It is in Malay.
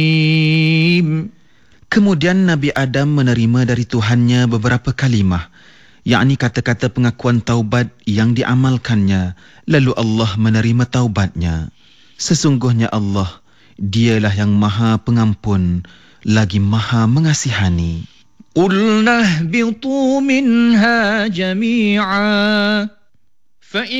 Kemudian Nabi Adam menerima dari Tuhannya beberapa kalimah, yakni kata-kata pengakuan taubat yang diamalkannya, lalu Allah menerima taubatnya. Sesungguhnya Allah, Dialah yang Maha Pengampun, lagi Maha Mengasihani. قُلْنَا اهْبِطُوا مِنْهَا جَمِيعًا